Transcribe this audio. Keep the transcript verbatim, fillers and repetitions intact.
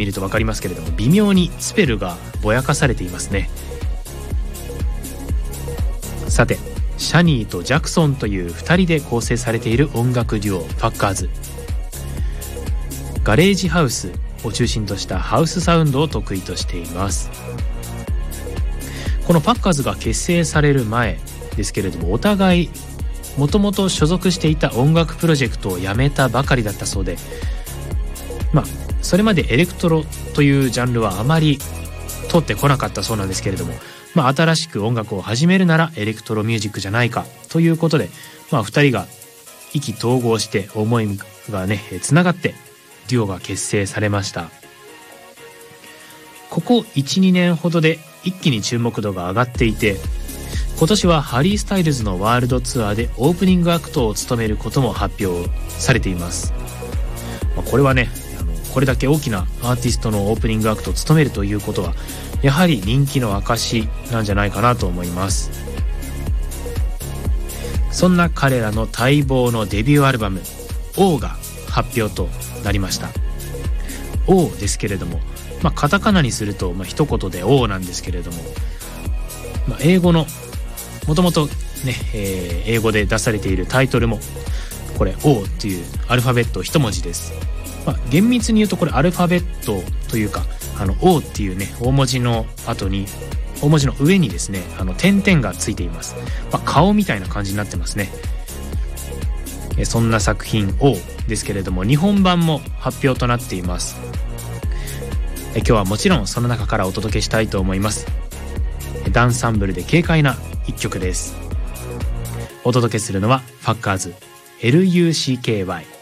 ると分かりますけれども、微妙にスペルがぼやかされていますね。さて、シャニーとジャクソンというふたりで構成されている音楽デュオファッカーズ。ガレージハウスを中心としたハウスサウンドを得意としています。このファッカーズが結成される前ですけれども、お互いもともと所属していた音楽プロジェクトを辞めたばかりだったそうで、まあそれまでエレクトロというジャンルはあまり通ってこなかったそうなんですけれども、まあ、新しく音楽を始めるならエレクトロミュージックじゃないかということで、まあ、ふたりが意気投合して思いがねつながってデュオが結成されました。ここ いちにねんほどで一気に注目度が上がっていて、今年はハリー・スタイルズのワールドツアーでオープニングアクトを務めることも発表されています。まあ、これはね、あのこれだけ大きなアーティストのオープニングアクトを務めるということはやはり人気の証なんじゃないかなと思います。そんな彼らの待望のデビューアルバム オー が発表となりました。 オー ですけれども、まあ、カタカナにすると、まあ、一言で オー なんですけれども、まあ、英語のもともとね、えー、英語で出されているタイトルもこれ オー っていうアルファベット一文字です。まあ、厳密に言うとこれアルファベットというか、あの オー っていうね大文字の後に大文字の上にですね、あの点々がついています。まあ、顔みたいな感じになってますね。えそんな作品 オー ですけれども、日本版も発表となっています。え今日はもちろんその中からお届けしたいと思います。ダンサンブルで軽快な一曲です。お届けするのはファッカーズ エルユーシーケーワイ。